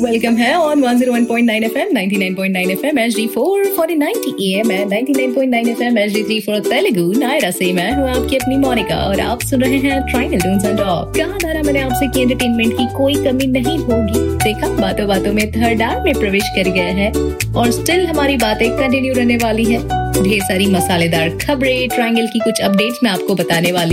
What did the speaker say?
Welcome है on 101.9 FM, 99.9 FM, HD4 4090 AM and 99.9 FM, HD3 for Telugu Naira से मैं हूँ आपकी अपनी मोनिका और आप सुन रहे हैं ट्रायंगल टून्स एंड टॉक। कहा था ना मैंने आपसे कि एंटरटेनमेंट की कोई कमी नहीं होगी। देखा, बातों बातों में थर्ड आवर में प्रवेश कर गया है और स्टिल हमारी बातें कंटिन्यू रहने वाली है। ढेर सारी मसालेदार खबरें, ट्रायंगल की कुछ अपडेट्स मैं आपको बताने वाली